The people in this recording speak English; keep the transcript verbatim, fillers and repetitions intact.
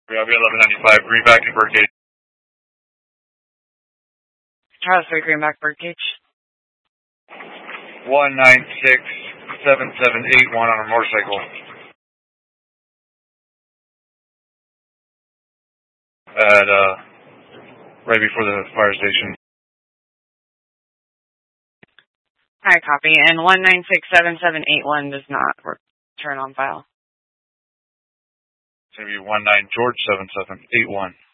I'll be eleven ninety-five, Greenback and Birdgate. Charles three, Greenback, Birdgate. one nine six seven seven eight one on a motorcycle. At, uh, right before the fire station. Alright, copy. And one nine six seven seven eight one does not return on file. It's going to be one nine George seven seven eight one.